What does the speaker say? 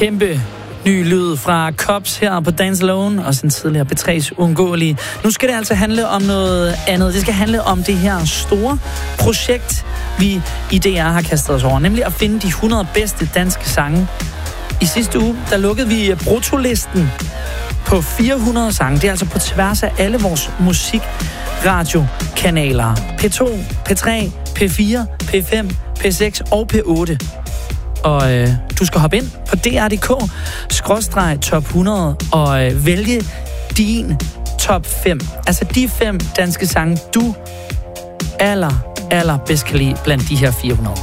Kæmpe ny lyd fra Cops her på Dance Alone, og sin tidligere P3's Uundgåelige. Nu skal det altså handle om noget andet. Det skal handle om det her store projekt, vi i DR har kastet os over, nemlig at finde de 100 bedste danske sange. I sidste uge, der lukkede vi bruttolisten på 400 sange. Det er altså på tværs af alle vores musikradiokanaler. P2, P3, P4, P5, P6 og P8. Og du skal hoppe ind på dr.dk/top 100 og vælge din top 5. Altså de 5 danske sange, du allerbedst kan lide blandt de her 400.